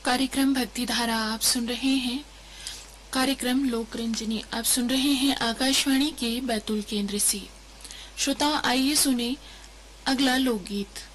कार्यक्रम भक्ति धारा आप सुन रहे हैं। कार्यक्रम लोक रंजनी आप सुन रहे हैं आकाशवाणी के बैतूल केंद्र से। श्रोता, आइए सुने अगला लोकगीत।